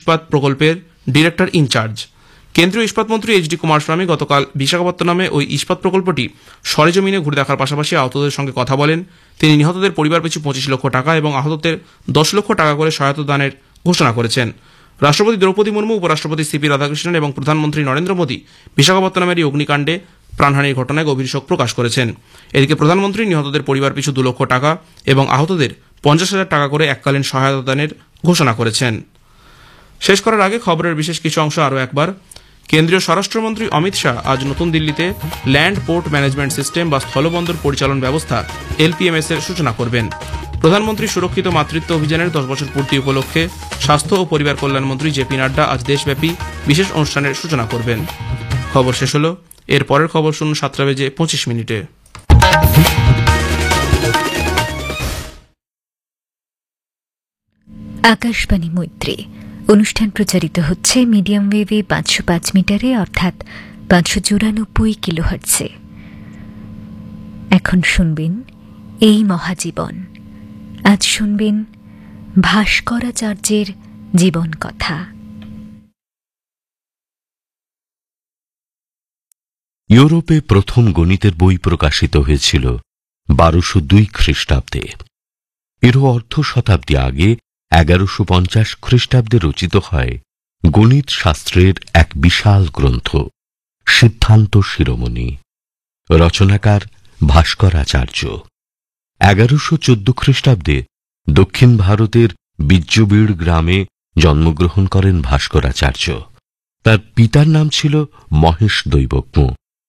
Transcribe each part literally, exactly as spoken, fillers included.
ইস্পাত প্রকল্পের director in charge. কেন্দ্রীয় ইস্পাত মন্ত্রী এইচ ডি কুমারস্বামী গতকাল বিশাখাপত্তনমে ওই ইস্পাত প্রকল্পটি সরেজমিনে ঘুরে দেখার পাশাপাশি আহতদের সঙ্গে কথা বলেন। তিনি নিহতদের পরিবার পিছু পঁচিশ লক্ষ টাকা এবং আহতদের দশ লক্ষ টাকা করে সহায়তা দানের ঘোষণা করেছেন। রাষ্ট্রপতি দ্রৌপদী মুর্মু, উপরাষ্ট্রপতি সিপি রাধাকৃষ্ণন এবং প্রধানমন্ত্রী নরেন্দ্র মোদী বিশাখাপত্তনমের এই অগ্নিকাণ্ডে প্রাণহানির ঘটনায় গভীর শোক প্রকাশ করেছেন। এদিকে প্রধানমন্ত্রী নিহতদের পরিবার পিছু দু লক্ষ টাকা এবং আহতদের পঞ্চাশ হাজার টাকা করে এককালীন সহায়তা দানের ঘোষণা করেছেন। শেষ করার আগে খবরের বিশেষ কিছু অংশ আরও একবার। কেন্দ্রীয় স্বরাষ্ট্রমন্ত্রী অমিত শাহ আজ নতুন দিল্লিতে ল্যান্ড পোর্ট ম্যানেজমেন্ট সিস্টেম বা স্থলবন্দর পরিচালন ব্যবস্থা এলপিএমএস এর সূচনা করবেন। প্রধানমন্ত্রী সুরক্ষিত মাতৃত্ব অভিযানের দশ বছর পূর্তি উপলক্ষে স্বাস্থ্য ও পরিবার কল্যাণমন্ত্রী জেপি নাড্ডা আজ দেশব্যাপী বিশেষ অনুষ্ঠানের সূচনা করবেন। খবর শেষ হল। এর পরের খবর শুনুন সাতটা বেজে পঁচিশ মিনিটে। আকাশবাণী মৈত্রী অনুষ্ঠান প্রচারিত হচ্ছে মিডিয়াম ওয়েভে পাঁচশো পাঁচ মিটারে অর্থাৎ পাঁচশো চুরানব্বই কিলোহার্টজে। এখন শুনবেন এই মহাজীবন। আজ শুনবেন ভাস্করাচার্যের জীবন কথা। ইউরোপে প্রথম গণিতের বই প্রকাশিত হয়েছিল বারোশো দুই খ্রিস্টাব্দে। এরও অর্ধ শতাব্দী আগে এগারোশো পঞ্চাশ খ্রিস্টাব্দে রচিত হয় গণিত শাস্ত্রের এক বিশাল গ্রন্থ সিদ্ধান্ত শিরোমণি। রচনাকার ভাস্করাচার্য। এগারোশো চোদ্দ খ্রিস্টাব্দে দক্ষিণ ভারতের বিজ্জবীড় গ্রামে জন্মগ্রহণ করেন ভাস্করাচার্য। তার পিতার নাম ছিল মহেশ দৈবজ্ঞ।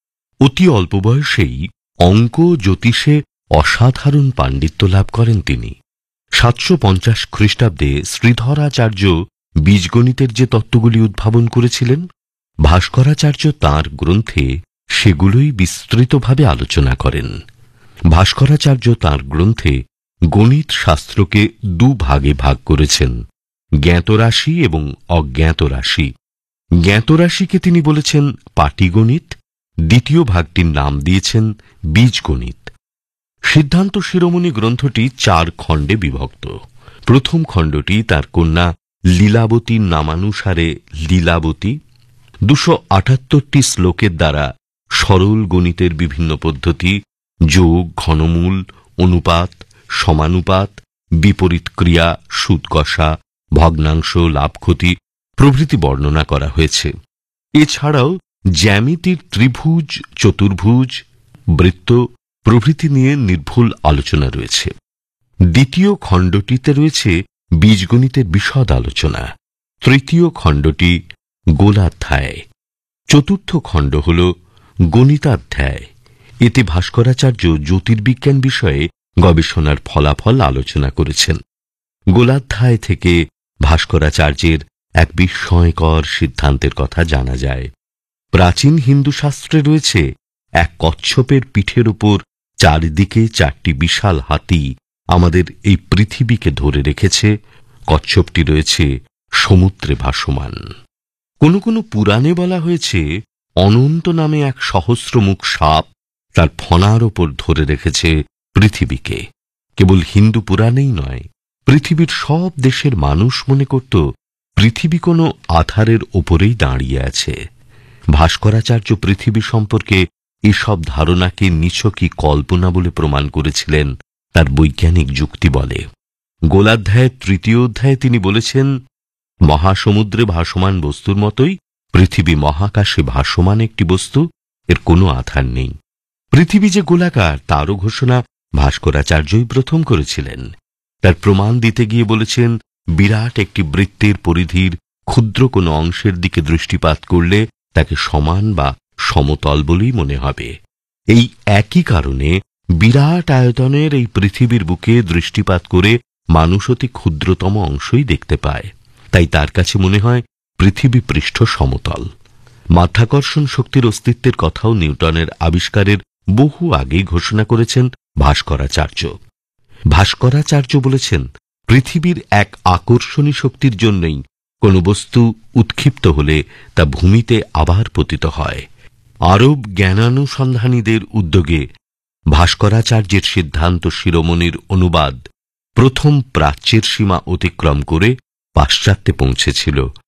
অতি অল্প বয়সেই অঙ্ক জ্যোতিষে অসাধারণ পাণ্ডিত্য লাভ করেন তিনি। সাতশো পঞ্চাশ খ্রিস্টাব্দে শ্রীধরাচার্য বীজগণিতের যে তত্ত্বগুলি উদ্ভাবন করেছিলেন, ভাস্করাচার্য তাঁর গ্রন্থে সেগুলোই বিস্তৃতভাবে আলোচনা করেন। ভাস্করাচার্য তাঁর গ্রন্থে গণিত শাস্ত্রকে দু ভাগে ভাগ করেছেন, জ্ঞাত রাশি এবং অজ্ঞাত রাশি। জ্ঞাত রাশিকে তিনি বলেছেন পাটিগণিত, দ্বিতীয় ভাগটির নাম দিয়েছেন বীজগণিত। সিদ্ধান্ত শিরোমণি গ্রন্থটি চার খণ্ডে বিভক্ত। প্রথম খণ্ডটি তার কন্যা লীলাবতীর নামানুসারে লীলাবতী। দুশো আটাত্তরটি শ্লোকের দ্বারা সরল গণিতের বিভিন্ন পদ্ধতি, যোগ, ঘনমূল, অনুপাত, সমানুপাত, বিপরীত ক্রিয়া, সুদ কষা, ভগ্নাংশ, লাভ ক্ষতি প্রভৃতি বর্ণনা করা হয়েছে। এছাড়াও জ্যামিতির ত্রিভুজ, চতুর্ভুজ, বৃত্ত প্রভৃতি নিয়ে নির্ভুল আলোচনা রয়েছে। দ্বিতীয় খণ্ডটিতে রয়েছে বীজগণিতের বিশদ আলোচনা। তৃতীয় খণ্ডটি গোলাধ্যায়। চতুর্থ খণ্ড হল গণিতাধ্যায়। এতে ভাস্করাচার্য জ্যোতির্বিজ্ঞান বিষয়ে গবেষণার ফলাফল আলোচনা করেছেন। গোলাধ্যায় থেকে ভাস্করাচার্যের এক বিস্ময়কর সিদ্ধান্তের কথা জানা যায়। প্রাচীন হিন্দু শাস্ত্রে রয়েছে এক কচ্ছপের পিঠের উপর চারিদিকে চারটি বিশাল হাতি আমাদের এই পৃথিবীকে ধরে রেখেছে। কচ্ছপটি রয়েছে সমুদ্রে ভাসমান। কোনো কোনো পুরাণে বলা হয়েছে অনন্ত নামে এক সহস্রমুখ সাপ তার ফণার ওপর ধরে রেখেছে পৃথিবীকে। কেবল হিন্দু পুরাণেই নয়, পৃথিবীর সব দেশের মানুষ মনে করত পৃথিবী কোনো আধারের ওপরেই দাঁড়িয়ে আছে। ভাস্করাচার্য পৃথিবী সম্পর্কে এসব ধারণাকে নিছকই কল্পনা বলে প্রমাণ করেছিলেন তার বৈজ্ঞানিক যুক্তি বলে। গোলাধ্যায়ের তৃতীয় অধ্যায়ে তিনি বলেছেন, মহাসমুদ্রে ভাসমান বস্তুর মতোই পৃথিবী মহাকাশে ভাসমান একটি বস্তু, এর কোনো আধার নেই। পৃথিবী যে গোলাকার তারও ঘোষণা ভাস্করাচার্যই প্রথম করেছিলেন। তার প্রমাণ দিতে গিয়ে বলেছেন, বিরাট একটি বৃত্তের পরিধির ক্ষুদ্র কোনো অংশের দিকে দৃষ্টিপাত করলে তাকে সমান বা সমতল বলেই মনে হবে। এই একই কারণে বিরাট আয়তনের এই পৃথিবীর বুকে দৃষ্টিপাত করে মানুষ অতি ক্ষুদ্রতম অংশই দেখতে পায়। তাই তার কাছে মনে হয় পৃথিবী পৃষ্ঠ সমতল। মাধ্যাকর্ষণ শক্তির অস্তিত্বের কথাও নিউটনের আবিষ্কারের বহু আগেই ঘোষণা করেছেন ভাস্করাচার্য। ভাস্করাচার্য বলেছেন, পৃথিবীর এক আকর্ষণী শক্তির জন্যই কোনো বস্তু উৎক্ষিপ্ত হলে তা ভূমিতে আবার পতিত হয়। আরব জ্ঞানানুসন্ধানীদের উদ্যোগে ভাস্করাচার্যের সিদ্ধান্ত শিরোমণির অনুবাদ প্রথম প্রাচ্যের সীমা অতিক্রম করে পাশ্চাত্যে পৌঁছেছিল।